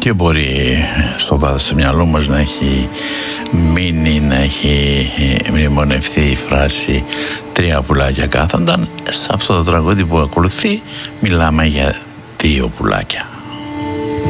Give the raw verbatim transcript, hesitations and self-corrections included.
Και μπορεί στο βάθος του μυαλού μας να έχει μείνει, να έχει μνημονευτεί η φράση «τρία πουλάκια κάθονταν». Σε αυτό το τραγούδι που ακολουθεί μιλάμε για δύο πουλάκια.